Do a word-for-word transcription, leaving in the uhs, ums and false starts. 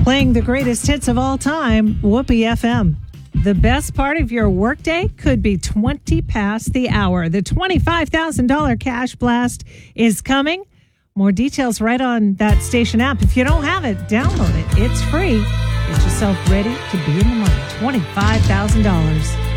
Playing the greatest hits of all time, Whoopee F M. The best part of your workday could be twenty past the hour. The twenty-five thousand dollars cash blast is coming. More details right on that station app. If you don't have it, download it. It's free. Get yourself ready to be in the money. twenty-five thousand dollars.